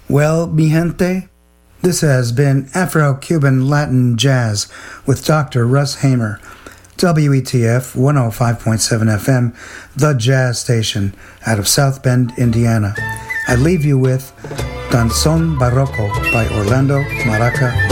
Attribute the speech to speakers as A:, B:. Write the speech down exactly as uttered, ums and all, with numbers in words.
A: Well, mi gente, this has been Afro-Cuban Latin Jazz with Doctor Russ Hamer, W E T F one oh five point seven F M, the jazz station out of South Bend, Indiana. I leave you with Danzón Barroco by Orlando Maraca